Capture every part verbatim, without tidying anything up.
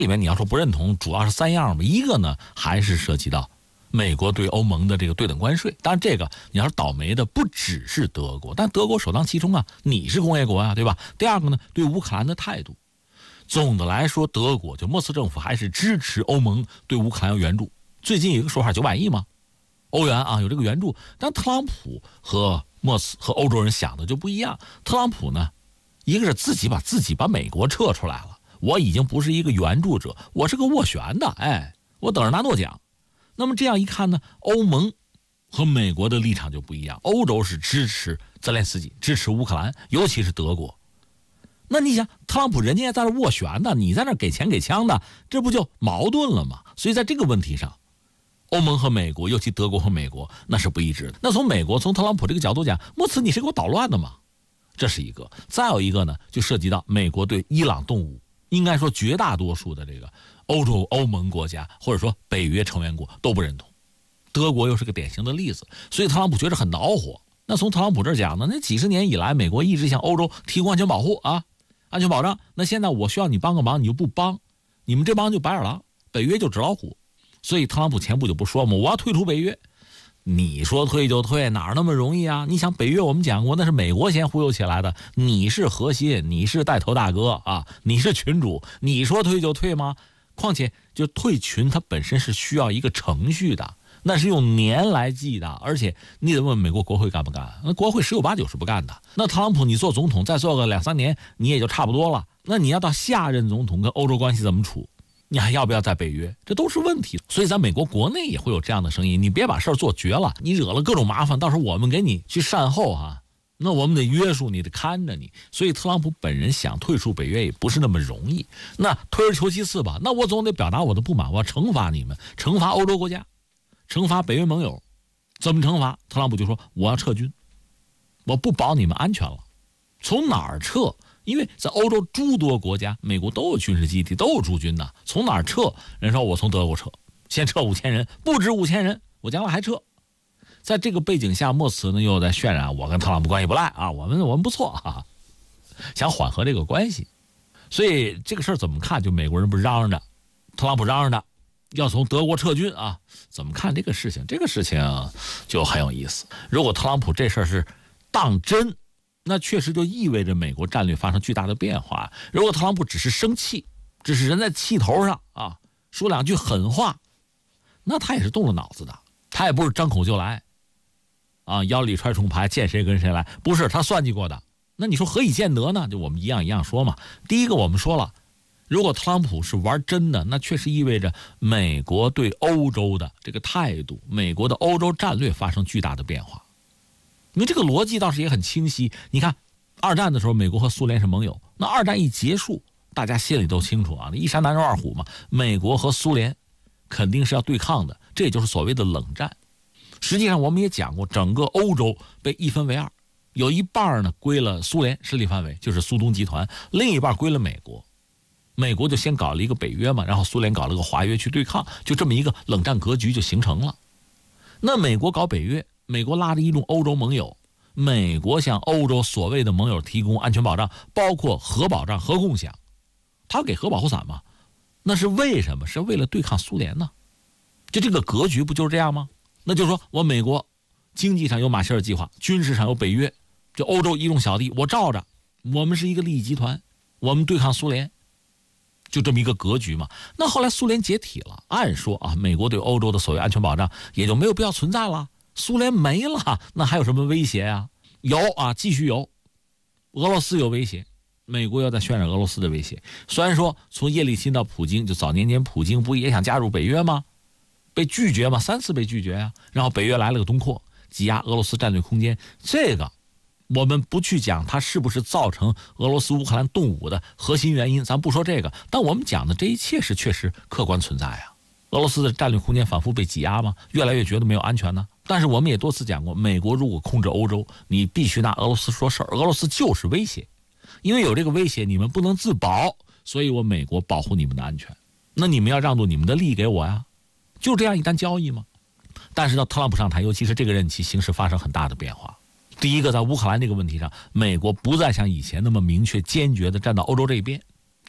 里面你要说不认同，主要是三样吧。一个呢，还是涉及到美国对欧盟的这个对等关税。当然，这个你要是倒霉的不只是德国，但德国首当其冲啊，你是工业国啊，对吧？第二个呢，对乌克兰的态度。总的来说，德国就莫斯政府还是支持欧盟对乌克兰援助。最近有一个说法，九百亿嘛，欧元啊，有这个援助。但特朗普和莫斯和欧洲人想的就不一样。特朗普呢，一个是自己把自己把美国撤出来了，我已经不是一个援助者，我是个斡旋的，哎，我等着拿诺奖。那么这样一看呢，欧盟和美国的立场就不一样。欧洲是支持泽连斯基，支持乌克兰，尤其是德国。那你想，特朗普人家在那斡旋的，你在那给钱给枪的，这不就矛盾了吗？所以在这个问题上，欧盟和美国，尤其德国和美国，那是不一致的。那从美国从特朗普这个角度讲，莫斯你是给我捣乱的嘛？这是一个。再有一个呢，就涉及到美国对伊朗动武，应该说绝大多数的这个欧洲欧盟国家或者说北约成员国都不认同，德国又是个典型的例子，所以特朗普觉得很恼火。那从特朗普这儿讲呢，那几十年以来，美国一直向欧洲提供安全保护啊，安全保障。那现在我需要你帮个忙，你就不帮，你们这帮就白眼狼，北约就纸老虎。所以特朗普前不久不说嘛，我要退出北约。你说退就退，哪那么容易啊？你想北约我们讲过，那是美国先忽悠起来的，你是核心，你是带头大哥啊，你是群主，你说退就退吗？况且就退群它本身是需要一个程序的，那是用年来计的，而且你得问美国国会干不干？那国会十有八九是不干的。那特朗普你做总统再做个两三年，你也就差不多了。那你要到下任总统跟欧洲关系怎么处？你还要不要在北约？这都是问题。所以在美国国内也会有这样的声音，你别把事儿做绝了，你惹了各种麻烦，到时候我们给你去善后啊，那我们得约束你，得看着你。所以特朗普本人想退出北约也不是那么容易。那退而求其次吧，那我总得表达我的不满，我要惩罚你们，惩罚欧洲国家，惩罚北约盟友。怎么惩罚？特朗普就说我要撤军，我不保你们安全了。从哪儿撤？因为在欧洲诸多国家，美国都有军事基地，都有驻军的。从哪儿撤？人说我从德国撤，先撤五千人，不止五千人，我将来还撤。在这个背景下，莫茨呢又在渲染我跟特朗普关系不赖啊，我们我们不错啊，想缓和这个关系。所以这个事儿怎么看？就美国人不嚷嚷着，特朗普嚷嚷着要从德国撤军啊，怎么看这个事情？这个事情就很有意思。如果特朗普这事儿是当真，那确实就意味着美国战略发生巨大的变化。如果特朗普只是生气，只是人在气头上啊，说两句狠话，那他也是动了脑子的，他也不是张口就来啊，腰里揣冲牌，见谁跟谁来，不是，他算计过的。那你说何以见得呢？就我们一样一样说嘛。第一个我们说了，如果特朗普是玩真的，那确实意味着美国对欧洲的这个态度，美国的欧洲战略发生巨大的变化。因为这个逻辑倒是也很清晰。你看，二战的时候，美国和苏联是盟友，那二战一结束，大家心里都清楚啊，一山难容二虎嘛，美国和苏联肯定是要对抗的，这也就是所谓的冷战。实际上我们也讲过，整个欧洲被一分为二，有一半呢归了苏联势力范围，就是苏东集团，另一半归了美国。美国就先搞了一个北约嘛，然后苏联搞了个华约去对抗，就这么一个冷战格局就形成了。那美国搞北约，美国拉着一众欧洲盟友，美国向欧洲所谓的盟友提供安全保障，包括核保障、核共享，他给核保护伞嘛，那是为什么？是为了对抗苏联呢？就这个格局不就是这样吗？那就是说我美国经济上有马歇尔计划，军事上有北约，就欧洲一众小弟我罩着，我们是一个利益集团，我们对抗苏联，就这么一个格局嘛。那后来苏联解体了，按说啊，美国对欧洲的所谓安全保障也就没有必要存在了。苏联没了，那还有什么威胁啊？有啊，继续有。俄罗斯有威胁，美国要在渲染俄罗斯的威胁。虽然说从叶利钦到普京，就早年间普京不也想加入北约吗？被拒绝嘛，三次被拒绝啊。然后北约来了个东扩，挤压俄罗斯战略空间。这个我们不去讲它是不是造成俄罗斯乌克兰动武的核心原因，咱不说这个，但我们讲的这一切是确实客观存在啊。俄罗斯的战略空间反复被挤压吗？越来越觉得没有安全呢。但是我们也多次讲过，美国如果控制欧洲，你必须拿俄罗斯说事儿，俄罗斯就是威胁，因为有这个威胁，你们不能自保，所以我美国保护你们的安全，那你们要让渡你们的利给我呀，就这样一单交易吗？但是到特朗普上台，尤其是这个任期，形势发生很大的变化。第一个，在乌克兰这个问题上，美国不再像以前那么明确坚决地站到欧洲这一边，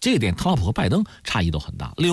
这一点特朗普和拜登差异都很大。